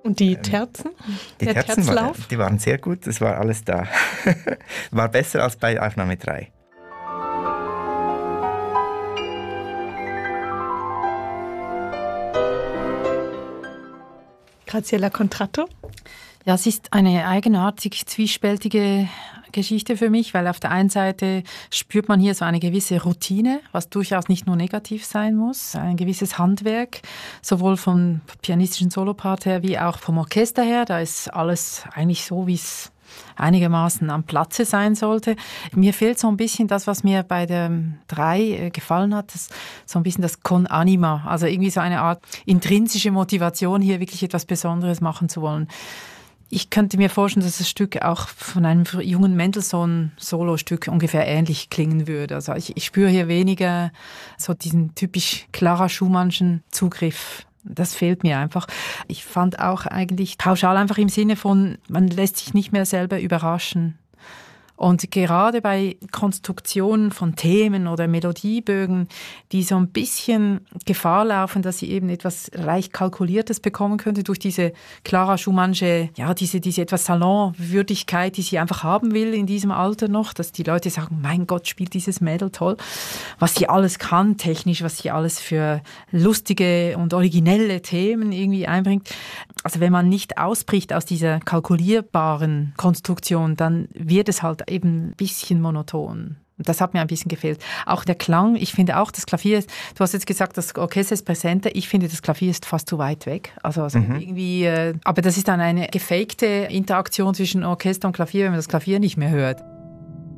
Und die Terzen? Die Terzen die waren sehr gut, das war alles da. War besser als bei Aufnahme 3. Graziella Contratto? Ja, es ist eine eigenartig zwiespältige Geschichte für mich, weil auf der einen Seite spürt man hier so eine gewisse Routine, was durchaus nicht nur negativ sein muss, ein gewisses Handwerk, sowohl vom pianistischen Solopart her wie auch vom Orchester her. Da ist alles eigentlich so, wie es einigermaßen am Platze sein sollte. Mir fehlt so ein bisschen das, was mir bei der 3 gefallen hat, so ein bisschen das Con Anima, also irgendwie so eine Art intrinsische Motivation, hier wirklich etwas Besonderes machen zu wollen. Ich könnte mir vorstellen, dass das Stück auch von einem jungen Mendelssohn-Solostück ungefähr ähnlich klingen würde. Also ich spüre hier weniger so diesen typisch Clara Schumannschen Zugriff. Das fehlt mir einfach. Ich fand auch eigentlich pauschal einfach im Sinne von, man lässt sich nicht mehr selber überraschen. Und gerade bei Konstruktionen von Themen oder Melodiebögen, die so ein bisschen Gefahr laufen, dass sie eben etwas leicht Kalkuliertes bekommen könnte durch diese Clara Schumannsche, ja, diese etwas Salonwürdigkeit, die sie einfach haben will in diesem Alter noch, dass die Leute sagen, mein Gott, spielt dieses Mädel toll. Was sie alles kann technisch, was sie alles für lustige und originelle Themen irgendwie einbringt. Also wenn man nicht ausbricht aus dieser kalkulierbaren Konstruktion, dann wird es halt eben ein bisschen monoton. Das hat mir ein bisschen gefehlt. Auch der Klang, ich finde auch, das Klavier, du hast jetzt gesagt, das Orchester ist präsenter, ich finde, das Klavier ist fast zu weit weg. Also irgendwie, aber das ist dann eine gefakte Interaktion zwischen Orchester und Klavier, wenn man das Klavier nicht mehr hört.